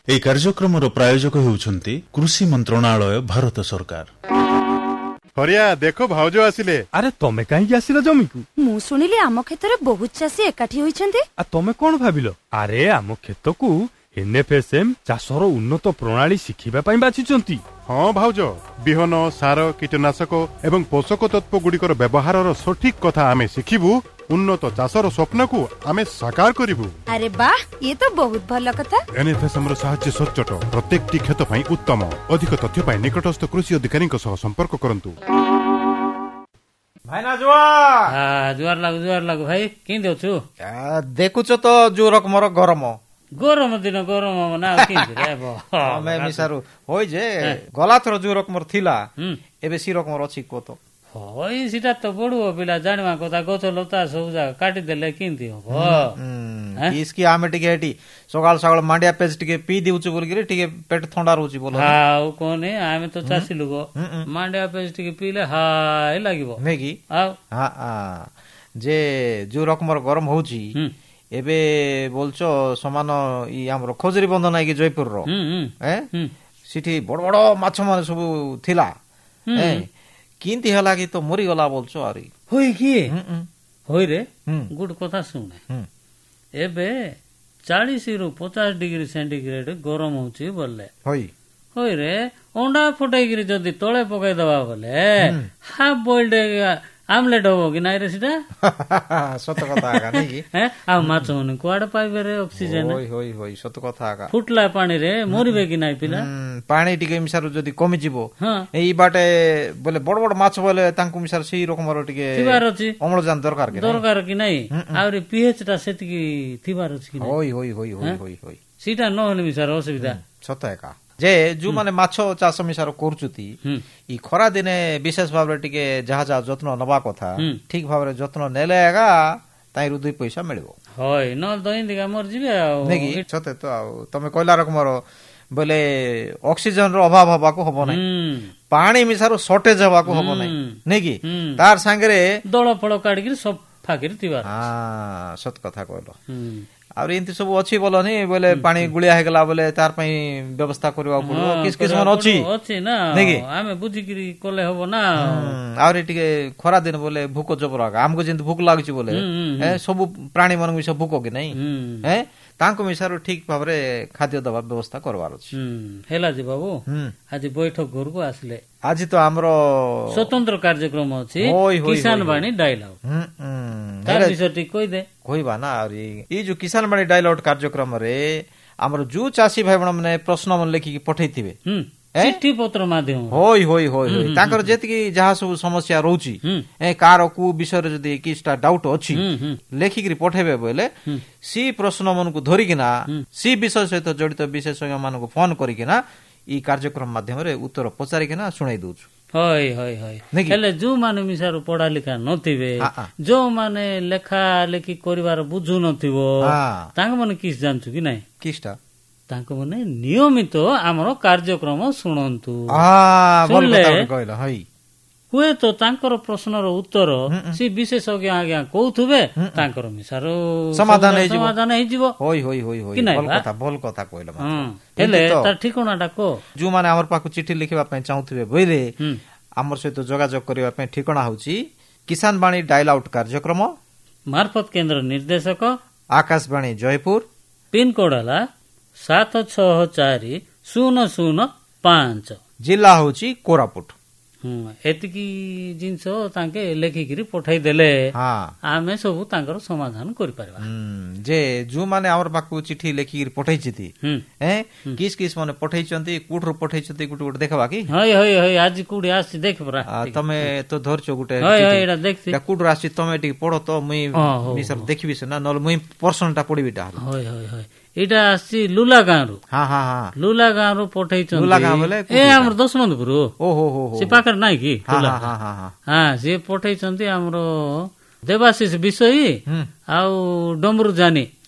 ଏହି କାର୍ଯ୍ୟକ୍ରମର ପ୍ରାୟୋଜକ ହେଉଛନ୍ତି କୃଷି ମନ୍ତ୍ରଣାଳୟ, ଭାରତ ସରକାର। ହରିଆ ଦେଖ ଭାଉଜ ଆସିଲେ। ଆରେ ତମେ କାହିଁକି ଆସିଲ ଜମିକୁ? ମୁଁ ଶୁଣିଲି ଆମ କ୍ଷେତରେ ବହୁତ ଚାଷୀ ଏକାଠି ହୋଇଛନ୍ତି। ତମେ କଣ ଭାବିଲ? ଆରେ ଆମ କ୍ଷେତକୁ NFSM ଚାଷର ଉନ୍ନତ ପ୍ରଣାଳୀ ଶିଖିବା ପାଇଁ ବାଛିଛନ୍ତି। ହଁ ଭାଉଜ, ବିହନ, ସାର, କୀଟନାଶକ ଏବଂ ପୋଷକ ତତ୍ତ୍ୱ ଗୁଡ଼ିକର ବ୍ୟବହାରର ସଠିକ କଥା ଆମେ ଶିଖିବୁ। ଉନ୍ନତ ଚାଷର ସ୍ୱପ୍ନକୁ ଆମେ ସାକାର କରିବୁ। ଆରେ ବାଃ, ଇଏ ତ ବହୁତ ଭଲ କଥା। NFSM ର ସାହାଯ୍ୟ ସଚ୍ଚୋଟ, ପ୍ରତ୍ୟେକଟି କ୍ଷେତ ପାଇଁ ଉତ୍ତମ। ଅଧିକ ତଥ୍ୟ ପାଇଁ ନିକଟସ୍ଥ କୃଷି ଅଧିକାରୀଙ୍କ ସହ ସମ୍ପର୍କ କରନ୍ତୁ। ଭାଇନା ଜୁଆର ଜୁଆର ଲାଗୁ ଭାଇ, କେମିତି ଅଛୁ? ଦେଖୁଛ ତ ଯୋଉ ରକମର ଗରମ ଦିନ ଗରମ ନା ଆମେ ମିଶାରୁ ହୋଇ ଯେ ଗଲା ଥର ଯୋଉ ରକମର ଥିଲା ଏବେ ସେ ରକମର ଅଛି କହ ତ? ହଇ ସେଟା ତ ବଢୁଅ ପିଲା ଜାଣିବା କଥା, ଗଛ ଲତା ସବୁ ଯାକ କାଟିଦେଲେ କେମିତି ହବ? ଇସ୍କି ଆମେ ଟିକେ ଏଠି ସକାଳ ସକାଳ ମାଣ୍ଡିଆ ପେଜ ଟିକେ ପିଇ ଦେଉଛୁ ବୋଲିକିରି ଟିକେ ପେଟ ଥଣ୍ଡା ରହୁଛି ବୋଲ। ଆଉ କହନି, ଆମେ ତ ଚାଷୀ ଲୋକ, ମାଣ୍ଡିଆ ପେଜ ଟିକେ ପିଇଲେ ହାଇ ଲାଗିବ ନାଇଁ କି? ଆଉ ଯେ ଯୋଉ ରକମର ଗରମ ହଉଛି ଏବେ ବୋଲଛ ସମାନ ଇ ଆମର ଖଜୁରୀ ବନ୍ଧ ନାଇଁ କି ଜୟପୁରର, ସେଠି ବଡ ବଡ ମାଛ ମାନେ ସବୁ ଥିଲା, କେମିତି ହେଲା କି ତ ମରିଗଲା ବୋଲଛ। ଆରି ହଇ କିଏ ହଇରେ ଗୋଟେ କଥା ଶୁଣେ, ଏବେ 40 ରୁ 50 ଡିଗ୍ରୀ ସେଣ୍ଟିଗ୍ରେଡ ଗରମ ହଉଛି ବୋଲେ ହଇରେ ଅଣ୍ଡା ଫୁଟେଇକିରି ଯଦି ତଳେ ପକେଇଦବା ବୋଲେ ହାଫ୍ ବଏଲ୍ଡ ଆମଲେଟ ହବ କି ନାଇଁ ରେ ସେଟା? ସତ କଥା ଆଉ ମାଛ ମାନେ କୁଆଡେ ପାଇବେ ରେ ଅକ୍ସିଜେନ? ସତ କଥା। ଫୁଟଲା ପାଣିରେ ମରିବେ କି ନାଇଁ ପିଲା? ପାଣି ଟିକେ ମିଶାରୁ ଯଦି କମିଯିବ ଏଇ ବାଟେ ବୋଲେ ବଡ ବଡ ମାଛ ବୋଲେ ତାଙ୍କୁ ମିଶାରୁ ସେଇ ରକମର ଟିକେ ଥିବାର ଅଛି, ଅମ୍ଳଜାନ ଦରକାର କି ନାଇଁ? ଆହୁରି pH ଟା ସେତିକି ଥିବାର ଅଛି କି? ସେଇଟା ନହେଲେ ମିଶାର ଅସୁବିଧା। ସତ ଏକା ଯେ ଯୋଉମାନେ ମାଛ ଚାଷ ମିଶାର କରୁଛନ୍ତି ଇ ଖରା ଦିନେ ବିଶେଷ ଭାବରେ ଟିକେ ଯାହା ଯାହା ଯତ୍ନ ନବା କଥା ଠିକ ଭାବରେ ଯତ୍ନ ନେଲେ ଏକା ତାଇରୁ 2 ପଇସା ମିଳିବ। ହଇ ନହେଲେ ତ ଏମିତିକା ମରିଯିବେ ଆଉ। ସତେ ତ ଆଉ ତମେ କହିଲା ରକମର ବୋଲେ ଅକ୍ସିଜେନ ର ଅଭାବ ହବାକୁ ହବ ନାହିଁ, ପାଣି ମିଶାରୁ ସର୍ଟେଜ ହବାକୁ ହବ ନାହିଁ, ନାଇଁ କି? ତାର ସାଙ୍ଗରେ ଦଳ ଫଳ କାଢିକିରି ସଫା କରି ଥିବାର। ସତ କଥା କହିଲ। ଆଉ ଏମିତି ସବୁ ଅଛି ବୋଲନି ବୋଲେ ପାଣି ଗୁଳିଆ ହେଇଗଲା ବୋଲେ ତାର ପାଇଁ ବ୍ୟବସ୍ଥା କରିବାକୁ ପଡିବ। କିଛି ମାନେ ଅଛି ନା, ଆମେ ବୁଝିକିରି କଲେ ହବ ନା। ଆହୁରି ଟିକେ ଖରା ଦିନ ବୋଲେ ଭୋକ ଜବର, ଆମକୁ ଯେମିତି ଭୋକ ଲାଗୁଛି ବୋଲେ ସବୁ ପ୍ରାଣୀ ମାନଙ୍କୁ ମିଶା ଭୋକ କି ନାଇଁ, ତାଙ୍କୁ ମିଶାରୁ ଠିକ ଭାବରେ ଖାଦ୍ୟ ଦବା ବ୍ୟବସ୍ଥା କରବାର ଅଛି। ହେଲା ଯେ ବାବୁ, ଆଜି ବୈଠକ ଘରକୁ ଆସିଲେ। ଆଜି ତ ଆମର ସ୍ୱତନ୍ତ୍ର କାର୍ଯ୍ୟକ୍ରମ ଅଛି, କିଷାନ ବାଣୀ ଡାଇଲଗ। ତାର ବିଷୟ ଟିକେ କହିଦେ। କହିବା ନା, ଆହୁରି ଏଇ ଯୋଉ କିଷାନ ବାଣୀ ଡାଇଲଗ କାର୍ଯ୍ୟକ୍ରମରେ ଆମର ଯୋଉ ଚାଷୀ ଭାଇ ଭଉଣୀ ମାନେ ପ୍ରଶ୍ନ ମାନେ ଲେଖିକି ପଠେଇଥିବେ ଚିଠି ପତ୍ର ମାଧ୍ୟମ, ତାଙ୍କର ଯେତିକି ଯାହା ସବୁ ସମସ୍ୟା ରହୁଛି, କାହାର କୋଉ ବିଷୟରେ ଯଦି କିଛିଟା ଡାଉଟ ଅଛି ଲେଖିକିରି ପଠେଇବେ ବୋଇଲେ ସି ପ୍ରଶ୍ନ ମାନଙ୍କୁ ଧରିକିନା ସି ବିଷୟ ସହିତ ଜଡିତ ବିଶେଷଜ୍ଞ ମାନଙ୍କୁ ଫୋନ କରିକିନା ଏଇ କାର୍ଯ୍ୟକ୍ରମ ମାଧ୍ୟମରେ ଉତ୍ତର ପଚାରିକିନା ଶୁଣାଇ ଦଉଛୁ। ହେଲେ ଯୋଉମାନେ ମିଶାରୁ ପଢା ଲେଖା ନଥିବେ, ଯୋଉମାନେ ଲେଖା ଲେଖି କରିବାର ବୁଝୁ ନଥିବ, ତାଙ୍କ ମାନେ କିଛି ଜାଣିଛୁ କି ନାଇଁ? କିଛିଟା ତାଙ୍କ ମାନେ ନିୟମିତ ଆମର କାର୍ଯ୍ୟକ୍ରମ ଶୁଣନ୍ତୁ। ହୁଏତ ତାଙ୍କର ପ୍ରଶ୍ନର ଉତ୍ତର ସେ ବିଶେଷଜ୍ଞ ଆଜ୍ଞା କହୁଥିବେ, ତାଙ୍କର ମିଶାରୁ ସମାଧାନ ହେଇଯିବ। ଭଲ କଥା କହିଲ। ହେଲେ ତାର ଠିକଣାଟା କହ। ଯୋଉମାନେ ଆମର ପାଖକୁ ଚିଠି ଲେଖିବା ପାଇଁ ଚାହୁଁଥିବେ ବୋଇଲେ ଆମର ସହିତ ଯୋଗାଯୋଗ କରିବା ପାଇଁ ଠିକଣା ହଉଛି କିଷାନ ବାଣୀ ଡାଏଲ ଆଉଟ୍ କାର୍ଯ୍ୟକ୍ରମ, ମାର୍ଫତ କେନ୍ଦ୍ର ନିର୍ଦ୍ଦେଶକ, ଆକାଶବାଣୀ ଜୟପୁର, ପିନକୋଡ ହେଲା 7640005, ଜିଲ୍ଲା ହଉଛି କୋରାପୁଟ। ଏତିକି ଜିନିଷ ତାଙ୍କେ ଲେଖିକିରି ପଠେଇ ଦେଲେ ଆମେ ସବୁ ତାଙ୍କର ସମାଧାନ କରିପାରିବା। ଯେ ଯୋଉମାନେ ଆମର ପାଖକୁ ଚିଠି ଲେଖିକିରି ପଠେଇଛନ୍ତି, କିସ୍ ମାନେ ପଠେଇଛନ୍ତି, କୋଉଠୁ ପଠେଇଛନ୍ତି ଗୋଟେ ଗୋଟେ ଦେଖବା କି? ଆଜି କୋଉଠି ଆସିଛି ଦେଖ ପରା। ତମେ ତ ଧରିଛ ଗୋଟେ, କୋଉଠୁ ଆସିଛି ତମେ ଟିକେ ପଢ ତ, ମୁଇଁ ଦେଖିବି ସିନା, ନହେଲେ ମୁଇଁ ପର୍ସନ ଟା ପଢିବି। ଏଇଟା ଆସିଛି ଲୁଲା ଗାଁରୁ। ଲୁଲା ଗାଁରୁ ପଠେଇଛନ୍ତି, ଆମର ଦଶମନ୍ତପୁର ସେ ପାଖରେ ନାଇଁ କି? ସିଏ ପଠେଇଛନ୍ତି ଆମର ଦେବାଶିଷ ବିଷୟୀ ଆଉ ଡମ୍ବରୁ ଜାନି।